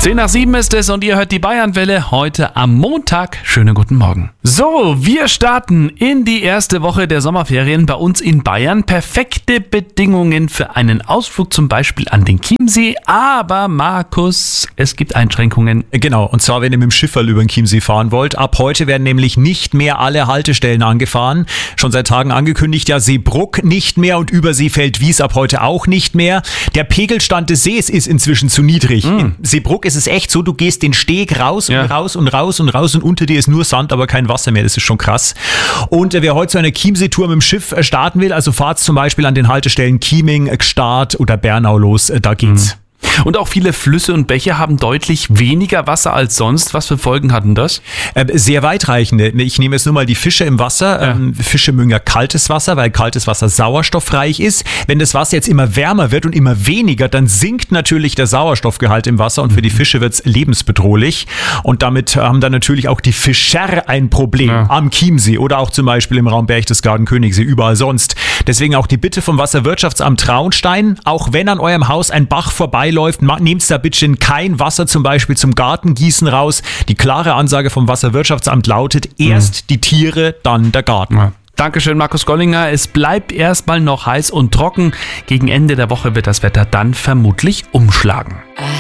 10:07 ist es und ihr hört die Bayernwelle heute am Montag. Schönen guten Morgen. So, wir starten in die erste Woche der Sommerferien bei uns in Bayern. Perfekte Bedingungen für einen Ausflug zum Beispiel an den Chiemsee. Aber Markus, es gibt Einschränkungen. Genau, und zwar wenn ihr mit dem Schifferl über den Chiemsee fahren wollt. Ab heute werden nämlich nicht mehr alle Haltestellen angefahren. Schon seit Tagen angekündigt, ja, Seebruck nicht mehr und Überseefeld-Wies ab heute auch nicht mehr. Der Pegelstand des Sees ist inzwischen zu niedrig. In Seebruck ist es echt so, du gehst den Steg raus und raus und raus und raus und unter dir ist nur Sand, aber kein Wasser mehr. Das ist schon krass. Und wer heute so eine Chiemsee-Tour mit dem Schiff starten will, also fahrt zum Beispiel an den Haltestellen Chieming, Gstaad oder Bernau los, da geht's. Und auch viele Flüsse und Bäche haben deutlich weniger Wasser als sonst. Was für Folgen hatten das? Sehr weitreichende. Ich nehme jetzt nur mal die Fische im Wasser. Fische mögen ja kaltes Wasser, weil kaltes Wasser sauerstoffreich ist. Wenn das Wasser jetzt immer wärmer wird und immer weniger, dann sinkt natürlich der Sauerstoffgehalt im Wasser und für die Fische wird's lebensbedrohlich. Und damit haben dann natürlich auch die Fischer ein Problem am Chiemsee oder auch zum Beispiel im Raum Berchtesgaden, Königssee, überall sonst. Deswegen auch die Bitte vom Wasserwirtschaftsamt Traunstein, auch wenn an eurem Haus ein Bach vorbeiläuft, nehmt da bitte kein Wasser zum Beispiel zum Gartengießen raus. Die klare Ansage vom Wasserwirtschaftsamt lautet, erst die Tiere, dann der Garten. Ja. Dankeschön, Markus Gollinger. Es bleibt erstmal noch heiß und trocken. Gegen Ende der Woche wird das Wetter dann vermutlich umschlagen.